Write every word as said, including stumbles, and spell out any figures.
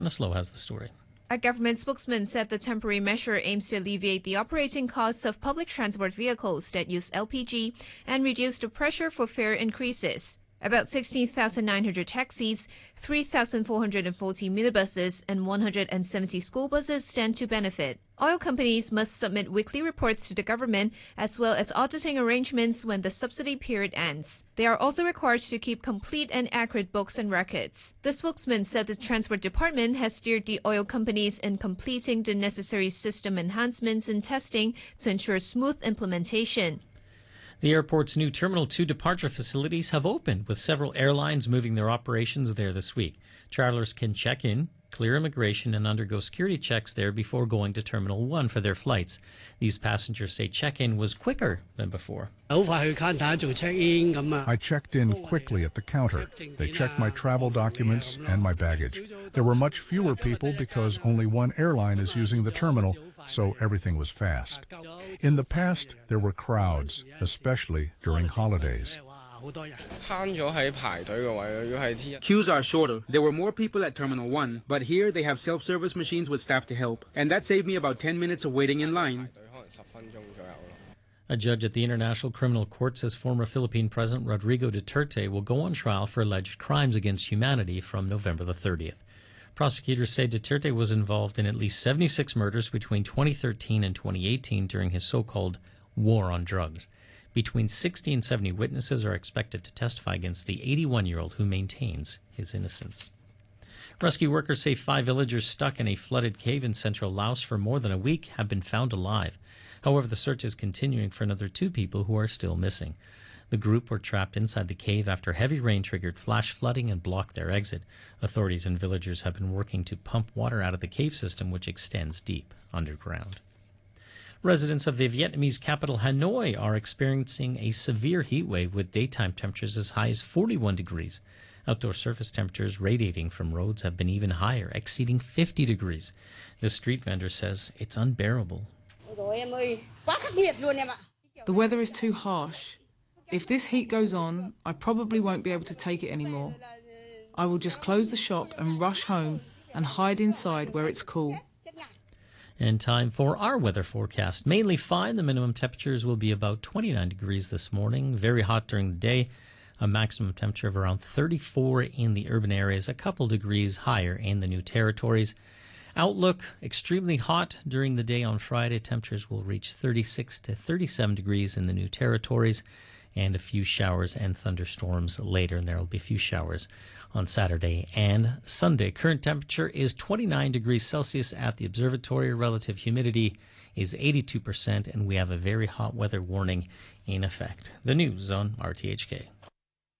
Slow has the story. A government spokesman said the temporary measure aims to alleviate the operating costs of public transport vehicles that use L P G and reduce the pressure for fare increases. About sixteen thousand nine hundred taxis, three thousand four hundred forty minibuses, and one hundred seventy school buses stand to benefit. Oil companies must submit weekly reports to the government as well as auditing arrangements when the subsidy period ends. They are also required to keep complete and accurate books and records. The spokesman said the Transport Department has steered the oil companies in completing the necessary system enhancements and testing to ensure smooth implementation. The airport's new Terminal two departure facilities have opened, with several airlines moving their operations there this week. Travelers can check in, clear immigration, and undergo security checks there before going to Terminal one for their flights. These passengers say check-in was quicker than before. I checked in quickly at the counter. They checked my travel documents and my baggage. There were much fewer people because only one airline is using the terminal, so everything was fast. In the past, there were crowds, especially during holidays. Queues are shorter. There were more people at Terminal one, but here they have self-service machines with staff to help. And that saved me about ten minutes of waiting in line. A judge at the International Criminal Court says former Philippine President Rodrigo Duterte will go on trial for alleged crimes against humanity from November the thirtieth. Prosecutors say Duterte was involved in at least seventy-six murders between twenty thirteen and twenty eighteen during his so-called war on drugs. Between sixty and seventy witnesses are expected to testify against the eighty-one-year-old who maintains his innocence. Rescue workers say five villagers stuck in a flooded cave in central Laos for more than a week have been found alive. However, the search is continuing for another two people who are still missing. The group were trapped inside the cave after heavy rain triggered flash flooding and blocked their exit. Authorities and villagers have been working to pump water out of the cave system, which extends deep underground. Residents of the Vietnamese capital Hanoi are experiencing a severe heat wave with daytime temperatures as high as forty-one degrees. Outdoor surface temperatures radiating from roads have been even higher, exceeding fifty degrees. The street vendor says it's unbearable. The weather is too harsh. If this heat goes on, I probably won't be able to take it anymore. I will just close the shop and rush home and hide inside where it's cool. And time for our weather forecast. Mainly fine. The minimum temperatures will be about twenty-nine degrees this morning. Very hot during the day. A maximum temperature of around thirty-four in the urban areas, a couple degrees higher in the New Territories. Outlook, extremely hot during the day on Friday. Temperatures will reach thirty-six to thirty-seven degrees in the New Territories, and a few showers and thunderstorms later, and there will be a few showers on Saturday and Sunday. Current temperature is twenty-nine degrees Celsius at the observatory. Relative humidity is eighty-two percent, and we have a very hot weather warning in effect. The news on R T H K.